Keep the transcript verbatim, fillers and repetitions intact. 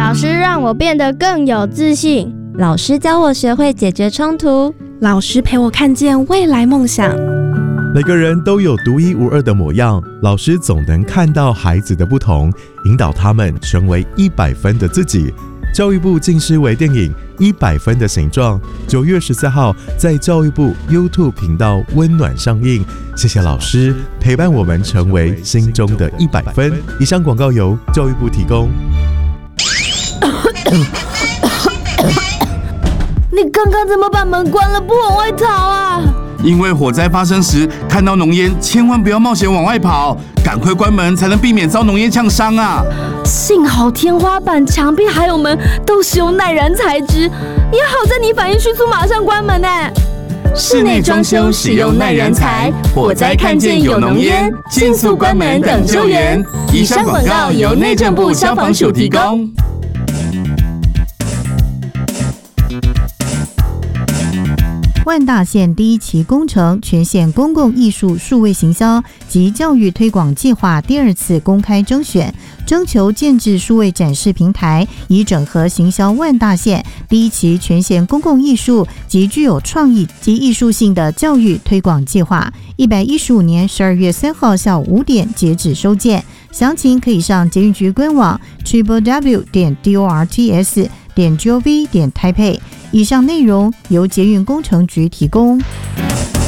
老师让我变得更有自信， 老师教我学会解决冲突， 老师陪我看见未来梦想。 每个人都有独一无二的模样，老师总能看到孩子的不同，引导他们成为一百分的自己。教育部近视微电影《一百分的形状》九月十四号在教育部 YouTube 频道温暖上映。谢谢老师陪伴我们成为心中的一百分。以上广告由教育部提供。 你刚刚怎么把门关了，不往外逃啊？ 因为火灾发生时看到浓烟，千万不要冒险往外跑，赶快关门才能避免遭浓烟呛伤啊！ 幸好天花板、墙壁还有门都使用耐燃材质，也好在你反应迅速，马上关门呢。 室内装修使用耐燃材，火灾看见有浓烟，迅速关门等救援。以上广告由内政部消防署提供。 万大线第一期工程全县公共艺术数位行销及教育推广计划第二次公开征选，征求建置数位展示平台，以整合行销万大线第一期全县公共艺术及具有创意及艺术性的教育推广计划。一百一十五年十二月三号下午五点截止收件，详情可以上捷运局官网 triple w 点 dorts 点 gov 点台北。以上内容由捷运工程局提供。